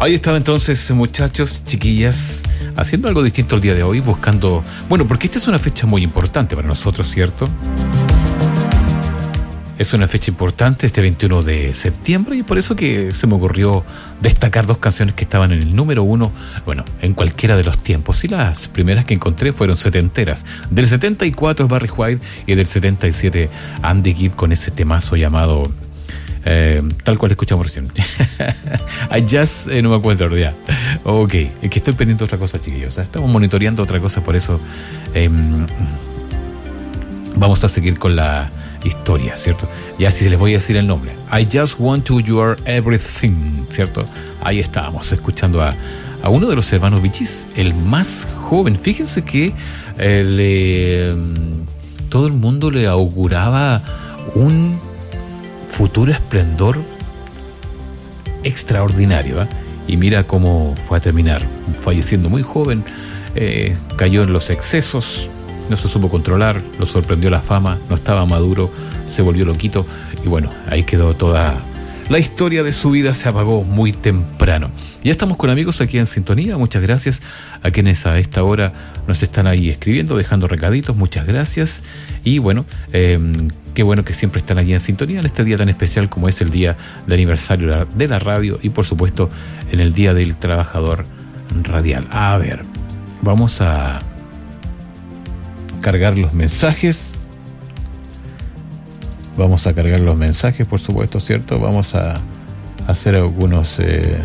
Ahí estaba entonces, muchachos, chiquillas, haciendo algo distinto el día de hoy, buscando... Bueno, porque esta es una fecha muy importante para nosotros, ¿cierto? Es una fecha importante, este 21 de septiembre, y por eso que se me ocurrió destacar dos canciones que estaban en el número 1, bueno, en cualquiera de los tiempos. Y las primeras que encontré fueron setenteras. Del 74 Barry White y del 77 Andy Gibb con ese temazo llamado... tal cual escuchamos recién. I just no me acuerdo ya. Ok, es que estoy pendiente de otra cosa, chiquillos. Estamos monitoreando otra cosa, por eso vamos a seguir con la historia, ¿cierto? Ya si les voy a decir el nombre. I just want to your everything, ¿cierto? Ahí estábamos escuchando a uno de los hermanos Bee Gees, el más joven. Fíjense que todo el mundo le auguraba un futuro esplendor extraordinario, ¿eh? Y mira cómo fue a terminar, falleciendo muy joven, cayó en los excesos, no se supo controlar, lo sorprendió la fama, no estaba maduro, se volvió loquito y bueno, ahí quedó toda la historia de su vida, se apagó muy temprano. Ya estamos con amigos aquí en sintonía, muchas gracias a quienes a esta hora nos están ahí escribiendo, dejando recaditos, muchas gracias. Y bueno, qué bueno que siempre están allí en sintonía en este día tan especial como es el día de aniversario de la radio y por supuesto en el Día del Trabajador Radial. A ver, vamos a cargar los mensajes. Vamos a cargar los mensajes, por supuesto, ¿cierto? Vamos a hacer algunos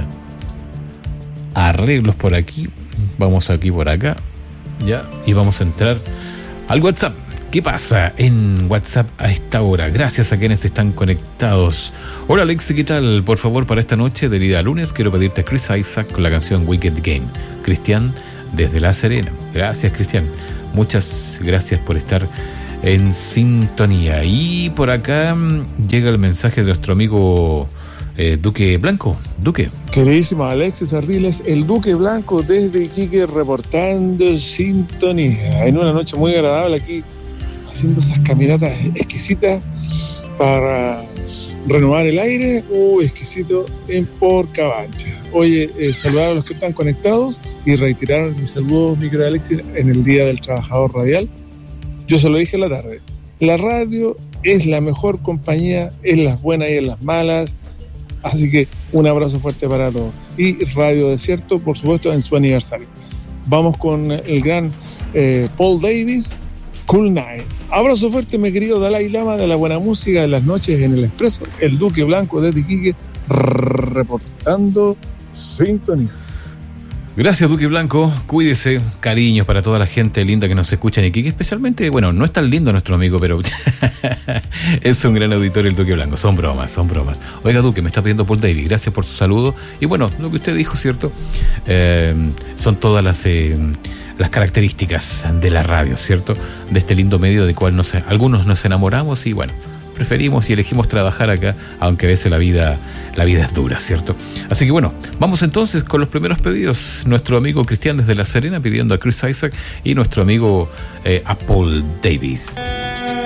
arreglos por aquí. Vamos aquí por acá, ya, y vamos a entrar al WhatsApp. ¿Qué pasa en WhatsApp a esta hora? Gracias a quienes están conectados. Hola Alex, ¿qué tal? Por favor, para esta noche del día lunes quiero pedirte a Chris Isaac con la canción Wicked Game. Cristian, desde La Serena. Gracias, Cristian. Muchas gracias por estar en sintonía. Y por acá llega el mensaje de nuestro amigo Duque Blanco. Duque. Queridísimo Alexis Ardiles, el Duque Blanco desde Iquique reportando sintonía. En una noche muy agradable aquí, haciendo esas caminatas exquisitas para renovar el aire. Exquisito en Porcabancha. Oye, saludar a los que están conectados y reiterar mis saludos, micro Alexis, en el Día del Trabajador Radial. Yo se lo dije en la tarde. La radio es la mejor compañía en las buenas y en las malas. Así que un abrazo fuerte para todos. Y Radio Desierto, por supuesto, en su aniversario. Vamos con el gran Paul Davis, Cool Night. Abrazo fuerte, mi querido Dalai Lama de la buena música de las noches en el Expreso. El Duque Blanco desde Iquique, reportando sintonía. Gracias, Duque Blanco. Cuídese. Cariños para toda la gente linda que nos escucha en Iquique. Especialmente, bueno, no es tan lindo nuestro amigo, pero es un gran auditor el Duque Blanco. Son bromas, son bromas. Oiga, Duque, me está pidiendo Paul Davis. Gracias por su saludo. Y bueno, lo que usted dijo, ¿cierto? Son todas las características de la radio, ¿cierto? De este lindo medio de cual algunos nos enamoramos y bueno, preferimos y elegimos trabajar acá, aunque a veces la vida es dura, ¿cierto? Así que bueno, vamos entonces con los primeros pedidos. Nuestro amigo Cristian desde La Serena pidiendo a Chris Isaac y nuestro amigo a Paul Davis.